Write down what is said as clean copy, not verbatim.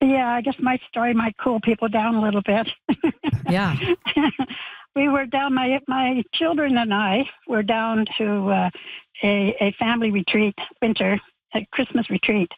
Yeah, I guess my story might cool people down a little bit. Yeah. We were down, my children and I were down to a family retreat, winter, a Christmas retreat.